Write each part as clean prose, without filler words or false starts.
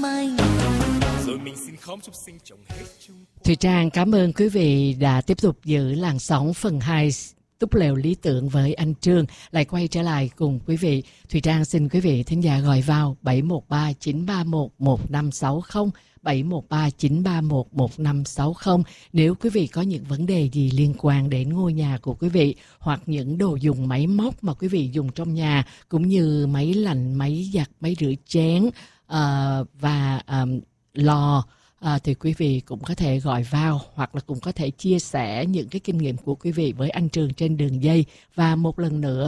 mình. Rồi mình xin khóm chúc sinh trồng hết chung. Thùy Trang cảm ơn quý vị đã tiếp tục giữ làn sóng phần 2 túp lều lý tưởng với anh Trương. Lại quay trở lại cùng quý vị. Thùy Trang xin quý vị thính giả gọi vào 713-931-1560, 713-931-1560 nếu quý vị có những vấn đề gì liên quan đến ngôi nhà của quý vị hoặc những đồ dùng máy móc mà quý vị dùng trong nhà cũng như máy lạnh, máy giặt, máy rửa chén và lò. Thì quý vị cũng có thể gọi vào hoặc là cũng có thể chia sẻ những cái kinh nghiệm của quý vị với anh Trường trên đường dây. Và một lần nữa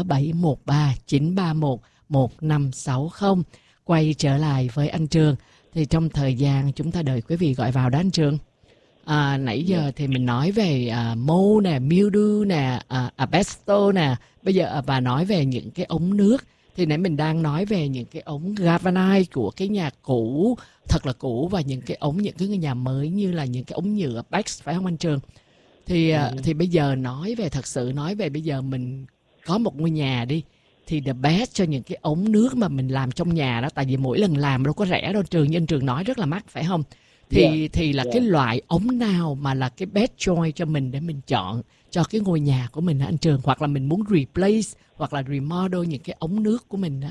713-931-1560. Quay trở lại với anh Trường. Thì trong thời gian chúng ta đợi quý vị gọi vào đó anh Trường. Nãy giờ thì mình nói về mold nè, mildew nè, asbesto nè. Bây giờ bà nói về những cái ống nước. Thì nãy mình đang nói về những cái ống galvanized của cái nhà cũ, thật là cũ, và những cái nhà mới như là những cái ống nhựa Bex, phải không anh Trường? Thì bây giờ nói về bây giờ mình có một ngôi nhà đi, thì the best cho những cái ống nước mà mình làm trong nhà đó, tại vì mỗi lần làm đâu có rẻ đâu Trường, như anh Trường nói rất là mắc, phải không? Thì cái loại ống nào mà là cái best choice cho mình để mình chọn cho cái ngôi nhà của mình hả anh Trường? Hoặc là mình muốn replace hoặc là remodel những cái ống nước của mình đó.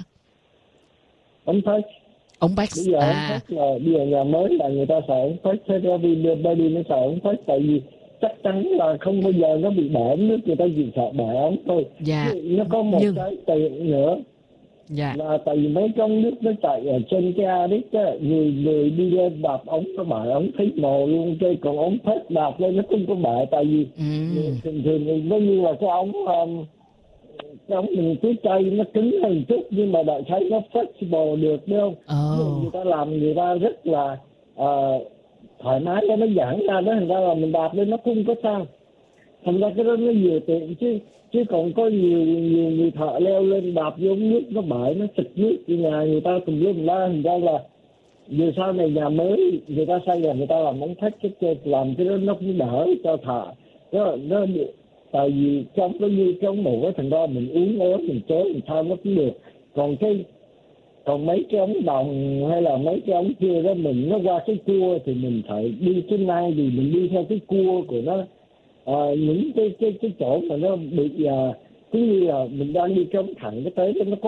Ống Bex. Bây giờ ống Bex là bây giờ nhà mới là người ta xài ống Bex, thế ra baby nó xài ống Bex, tại vì chắc chắn là không bao giờ nó bị bể nước, người ta chỉ sợ bể ống thôi. Nó có một cái tiện nữa. Là tại vì mấy con nước nó chạy ở trên cái Aric á, người đi lên đạp ống nó bể ống thấy mồ luôn, cái còn ống Bex đạp lên nó không có bể, tại vì thường nó như là cái ống mình cái cây nó cứng hơn chút nhưng mà đại thấy nó flexible được, đúng không? Người ta làm người ta rất là thoải mái cho nó giãn ra đó, thành ra là mình đạp lên nó không có sao. Thành ra cái đó nó vừa tiện chứ còn có nhiều người thợ leo lên đạp vô nước nó bể, nó xịt nước như nhà người ta tùm lum la, thành ra là về sau này nhà mới người ta xây là người ta làm ống thách cái làm cái đó nó cũng đỡ cho thợ. Nó tại vì trong nó như cái ống mù á, thành ra mình uống ớn mình chế mình sao nó cũng được. Còn mấy cái ống đồng hay là mấy cái ống kia đó mình nó qua cái cua thì mình phải đi cái nai thì mình đi theo cái cua của nó. Những cái chỗ mà nó bị cứ như là mình đang đi cái ống thẳng cái tới nó có